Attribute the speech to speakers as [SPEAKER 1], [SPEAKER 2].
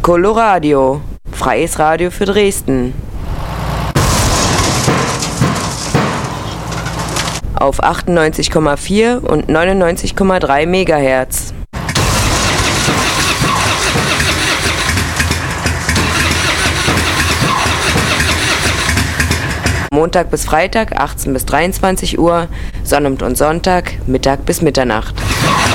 [SPEAKER 1] Coloradio, freies Radio für Dresden. Auf 98,4 und 99,3 MHz. Montag bis Freitag 18 bis 23 Uhr, Sonnabend und Sonntag, Mittag bis Mitternacht.